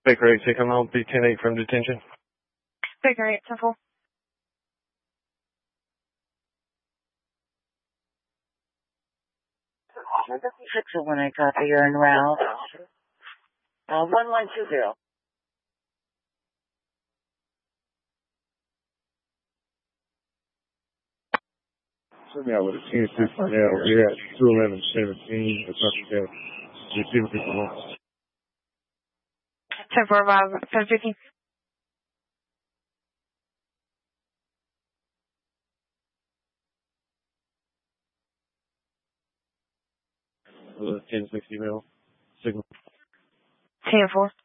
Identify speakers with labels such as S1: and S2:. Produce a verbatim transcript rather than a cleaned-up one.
S1: Baker eight, take him home, B ten eight from detention.
S2: Baker eight, ten four.
S3: six oh one, I copy, you're en route. Uh, one one two zero.
S4: Send me out with a ten six right now. We're at two eleven seventeen. It's something that you see what people want.
S2: ten four five, ten fifty.
S1: ten sixty mil. Signal.
S2: ten four.